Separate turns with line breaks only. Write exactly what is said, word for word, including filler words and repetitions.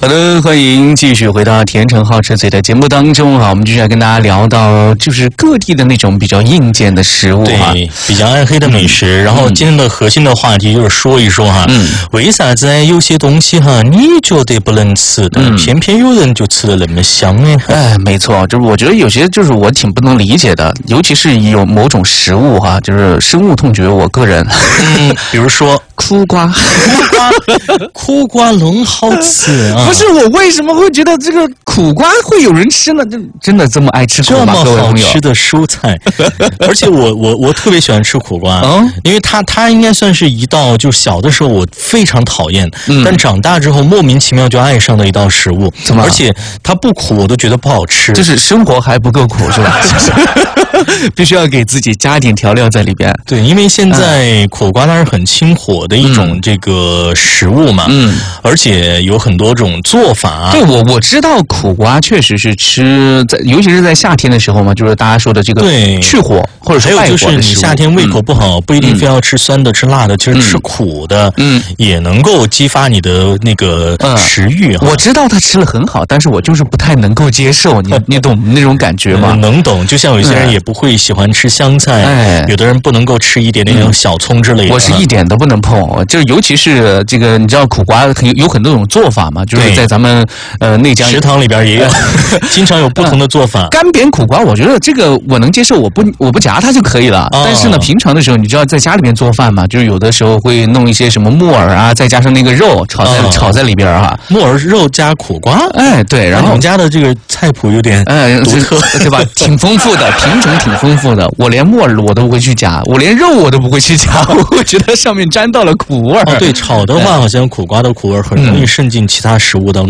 好的，欢迎继续回到甜橙好吃嘴的节目当中哈，我们继续来跟大家聊到就是各地的那种比较硬件的食物哈，
对，比较暗黑的美食。嗯、然后今天的核心的话题就是说一说哈，嗯，为啥子有些东西哈你觉得不能吃，但是偏偏有人就吃得那么香呢？
哎，没错，就是我觉得有些就是我挺不能理解的，尤其是有某种食物哈，就是深恶痛绝。我个人，
嗯，比如说
苦瓜，
苦瓜，苦瓜能好吃啊？
不是，我为什么会觉得这个苦瓜会有人吃呢？真真的这么爱吃苦瓜？
这么好吃的蔬菜，而且我我我特别喜欢吃苦瓜，嗯，因为它它应该算是一道，就小的时候我非常讨厌，嗯，但长大之后莫名其妙就爱上的一道食物。
怎么？
而且它不苦，我都觉得不好吃。
就是生活还不够苦，是吧？必须要给自己加一点调料在里边。
对，因为现在苦瓜它是很清火的一种这个食物嘛，嗯，而且有很多种做法。
对，我我知道苦瓜确实是吃在，尤其是在夏天的时候嘛，就是大家说的这个
对
去火或者是
还有就是你夏天胃口不好，嗯、不一定非要吃酸的、嗯、吃辣的，其实吃苦的，嗯，也能够激发你的那个食欲。
嗯、我知道它吃了很好，但是我就是不太能够接受，你你懂那种感觉吗？
嗯、能懂，就像有些人也不会喜欢吃香菜，哎，有的人不能够吃一点点小葱之类的。
我是一点都不能碰，就尤其是这个，你知道苦瓜有有很多种做法嘛，就是在咱们呃内江
食堂里边也有，经常有不同的做法。
干煸苦瓜，我觉得这个我能接受，我不我不夹它就可以了。哦、但是呢，平常的时候，你知道在家里面做饭嘛，就是有的时候会弄一些什么木耳啊，再加上那个肉炒在、哦、炒在里边啊。
木耳肉加苦瓜，
哎，对，然后
我们家的这个菜谱有点哎独特，
对吧？挺丰富的，品种挺丰富的。我连木耳我都不会去夹，我连肉我都不会去夹，我会觉得上面沾到了苦味儿。
哦，对，炒的话好像苦瓜的苦味很容易渗进其他食物当中。